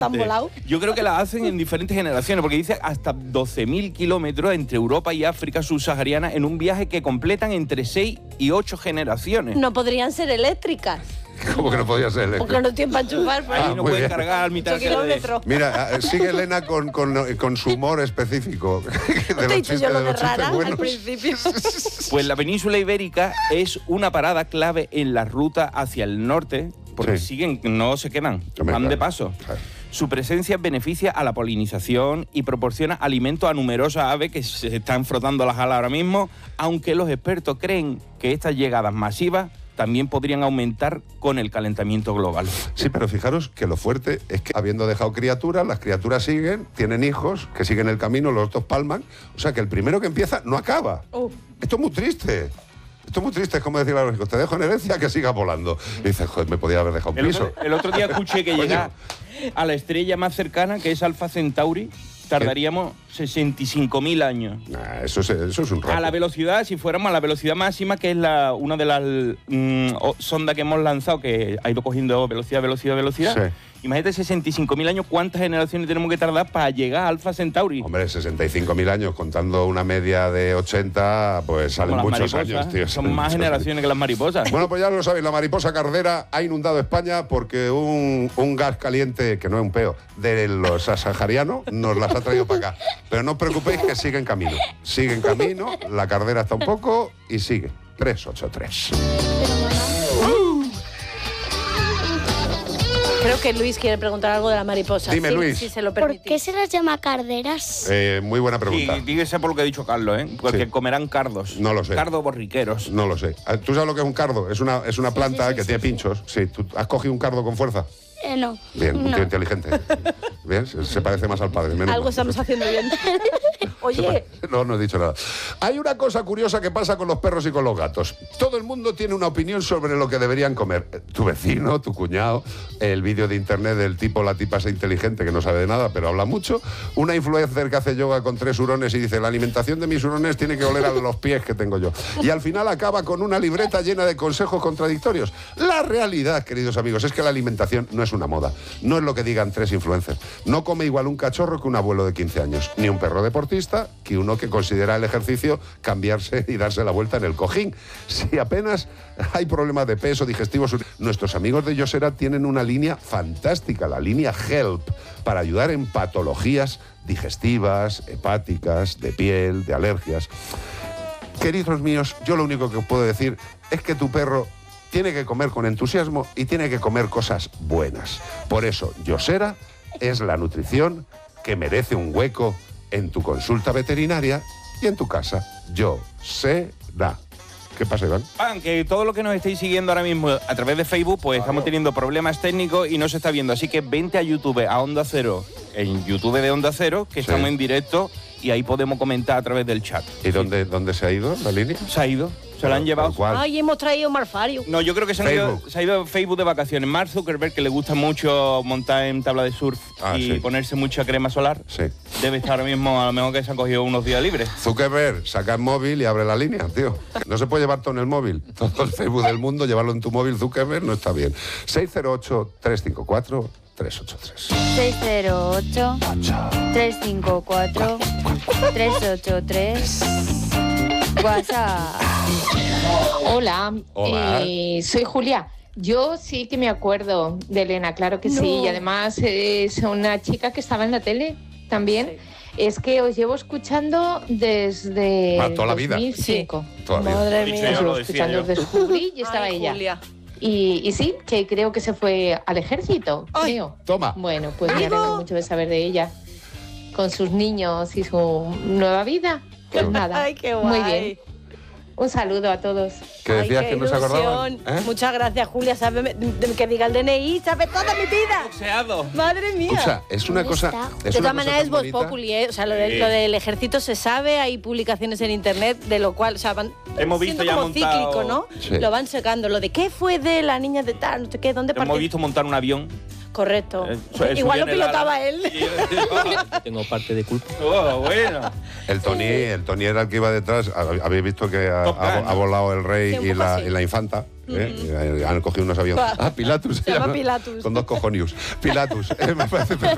tan volado. Yo creo que la hacen en diferentes generaciones, porque dice hasta 12.000 kilómetros entre Europa y África subsahariana en un viaje que completan entre 6 y 8 generaciones. No podrían ser eléctricas. ¿Cómo que no podía ser eléctrico? Porque no tienen para enchufar. Ahí no muy pueden bien. cargar al mitad 8 del kilómetros. Mira, sigue Elena con su humor específico. ¿No te he dicho yo lo de chistes rara al buenos. principio? Pues la península ibérica es una parada clave en la ruta hacia el norte, porque Sí. siguen, no se quedan, Hombre, van de claro. paso. Claro. Su presencia beneficia a la polinización y proporciona alimento a numerosas aves que se están frotando las alas ahora mismo, aunque los expertos creen que estas llegadas masivas también podrían aumentar con el calentamiento global. Sí, pero fijaros que lo fuerte es que habiendo dejado criaturas, las criaturas siguen, tienen hijos, que siguen el camino, los otros palman. O sea, que el primero que empieza no acaba. Esto es muy triste. Esto es muy triste, es como decirle a los hijos, te dejo en herencia que sigas volando. Y dices, joder, me podía haber dejado un piso. El otro día escuché que Coño. llegar a la estrella más cercana, que es Alpha Centauri, tardaríamos 65.000 años. Nah, eso es un rato. A la velocidad, si fuéramos a la velocidad máxima, que es una de las sondas que hemos lanzado, que ha ido cogiendo velocidad. Sí. Imagínate 65.000 años, ¿cuántas generaciones tenemos que tardar para llegar a Alpha Centauri? Hombre, 65.000 años, contando una media de 80, pues salen Como las muchos mariposas, años, tío. Son salen más muchos generaciones que las mariposas. años. Bueno, pues ya lo sabéis, la mariposa cardera ha inundado España porque un gas caliente, que no es un peo, de los saharianos, nos las ha traído para acá. Pero no os preocupéis que sigue en camino. Sigue en camino, la cardera está un poco y sigue. 383. Creo que Luis quiere preguntar algo de la mariposa. Dime, Sí, Luis. Si se lo ¿Por permitís. qué se las llama carderas? Muy buena pregunta. Y dígase por lo que ha dicho Carlos, ¿eh? Porque Sí. comerán cardos. No lo sé. Cardos borriqueros. No lo sé. ¿Tú sabes lo que es un cardo? Es una planta sí, que sí, tiene sí. pinchos. Sí, ¿tú has cogido un cardo con fuerza? No. Bien, un No. tío inteligente. Bien, se parece más al padre. menos Algo mal. estamos haciendo bien. Oye, No he dicho nada. Hay una cosa curiosa que pasa con los perros y con los gatos. Todo el mundo tiene una opinión sobre lo que deberían comer. Tu vecino, tu cuñado, el vídeo de internet del tipo, la tipa esa inteligente que no sabe de nada, pero habla mucho. Una influencer que hace yoga con 3 hurones y dice, la alimentación de mis hurones tiene que oler a los pies que tengo yo. Y al final acaba con una libreta llena de consejos contradictorios. La realidad, queridos amigos, es que la alimentación no es una moda. No es lo que digan 3 influencers. No come igual un cachorro que un abuelo de 15 años, ni un perro deportista que uno que considera el ejercicio cambiarse y darse la vuelta en el cojín. Si apenas hay problemas de peso, digestivos, nuestros amigos de Yosera tienen una línea fantástica, la línea Help, para ayudar en patologías digestivas, hepáticas, de piel, de alergias. Queridos míos, yo lo único que os puedo decir es que tu perro tiene que comer con entusiasmo y tiene que comer cosas buenas. Por eso, Yosera es la nutrición que merece un hueco en tu consulta veterinaria y en tu casa. Yosera. ¿Qué pasa, Iván? Que todo lo que nos estáis siguiendo ahora mismo a través de Facebook, pues estamos teniendo problemas técnicos y no se está viendo. Así que vente a YouTube, a Onda Cero, en YouTube de Onda Cero, que Sí. estamos en directo y ahí podemos comentar a través del chat. ¿Y dónde se ha ido la línea? Se ha ido, se la han llevado. ¿Cuál? ay, hemos traído un marfario. No, yo creo que se ha ido Facebook de vacaciones. Mark Zuckerberg, que le gusta mucho montar en tabla de surf y Sí. ponerse mucha crema solar, Sí. debe estar ahora mismo, a lo mejor que se han cogido unos días libres. Zuckerberg, saca el móvil y abre la línea, tío. No se puede llevar todo en el móvil. Todo el Facebook del mundo, llevarlo en tu móvil, Zuckerberg, no está bien. 608-354-383. 608-354-383. WhatsApp. Hola, Hola. Soy Julia. Yo sí que me acuerdo de Elena, claro que sí. Y además es una chica que estaba en la tele también. Es que os llevo escuchando desde Toda la vida. 2005. Toda la vida. Madre Dicho mía. ya Os lo llevo decía escuchando, yo. os descubrí y estaba Ay, ella. Julia. Y sí, que creo que se fue al ejército, Ay, creo. Toma. Bueno, pues me Amigo. alegro mucho de saber de ella. Con sus niños y su nueva vida. Pues nada, Ay, qué muy guay. bien. Un saludo a todos. Que Ay, decías qué que no se acordaban. ilusión. ¿Eh? Muchas gracias, Julia. Sabe que diga el DNI, sabe toda mi vida. Boxeado. Madre mía. Escucha, es una ¿Dónde cosa. está? Es De una todas cosa maneras tan es Voz bonita. Populi, ¿eh? O sea, lo Sí. del ejército se sabe, hay publicaciones en internet, de lo cual, o sea, van Hemos visto siendo ya como montado- cíclico, ¿no? Sí. Lo van secando. Lo de qué fue de la niña de tal, no sé qué, dónde Hemos partió. visto montar un avión. Correcto. Eso Igual lo viene la- pilotaba él. Tengo parte de culpa. Oh, bueno. El Tony era el que iba detrás. Habéis visto que Top Gun, ha ¿no? volado el rey Sí, un y poco así. la infanta. ¿eh? Han cogido unos aviones. Va. Pilatus. Se llama Pilatus. Con 2 cojones. Pilatus. Me parece perfecto.